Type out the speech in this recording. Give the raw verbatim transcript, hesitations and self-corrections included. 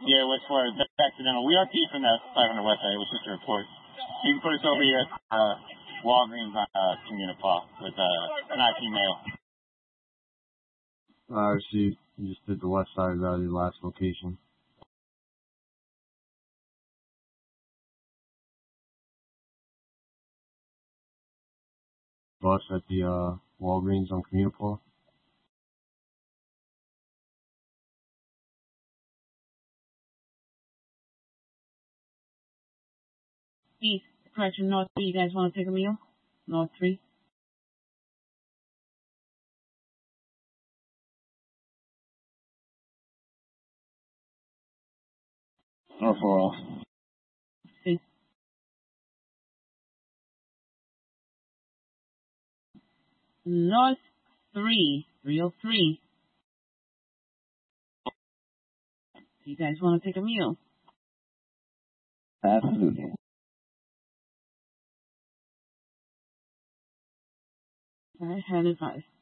Yeah, what's for it? That's accidental. We are keeping that five hundred website. It was just a report. You can put us over here at uh, Walgreens on uh, Communipaw with uh, an I P mail. I see. You just did the west side of your last location. Bus at the uh, Walgreens on Communipaw. East, correction, North three. You guys want to take a meal? North three. Or four off. See. North three, three oh three. You guys want to take a meal? Absolutely. All right, had advice.